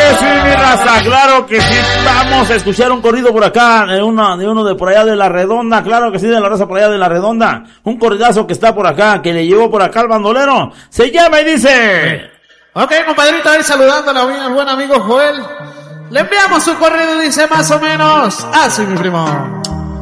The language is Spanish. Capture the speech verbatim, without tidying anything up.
que sí, mi raza, claro que sí. Vamos a escuchar un corrido por acá, de uno, de uno de por allá de La Redonda, claro que sí, de la raza por allá de La Redonda. Un corridazo que está por acá, que le llevó por acá al bandolero. Se llama y dice... Ok, compadrito, ahí saludando a mi buen amigo Joel. Le enviamos su corrido y dice más o menos así, mi primo.